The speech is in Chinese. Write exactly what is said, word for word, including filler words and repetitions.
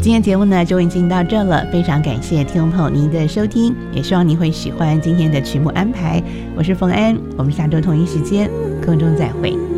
今天节目呢就已经到这了，非常感谢听众朋友您的收听，也希望您会喜欢今天的曲目安排。我是冯安，我们下周同一时间空中再会。